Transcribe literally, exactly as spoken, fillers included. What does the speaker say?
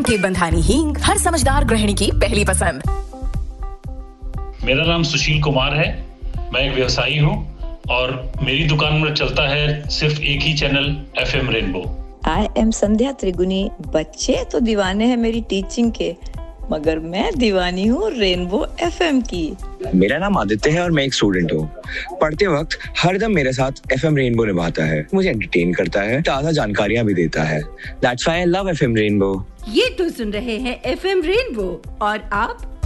के बंधानी हींग, हर समझदार गृहिणी की पहली पसंद। मेरा नाम सुशील कुमार है, मैं एक व्यवसायी हूँ और मेरी दुकान में चलता है सिर्फ एक ही channel FM rainbow. I am संध्या त्रिगुनी। बच्चे तो दीवाने हैं मेरी टीचिंग के, मगर मैं दीवानी हूँ रेनबो एफएम की। मेरा नाम आदित्य है और मैं एक स्टूडेंट हूँ। पढ़ते वक्त हरदम मेरे साथ एफएम रेनबो निभाता है, मुझे एंटरटेन करता है, ताज़ा जानकारियाँ भी देता है। That's why I love FM rainbow. ये तो सुन रहे हैं एफएम रेनबो और आप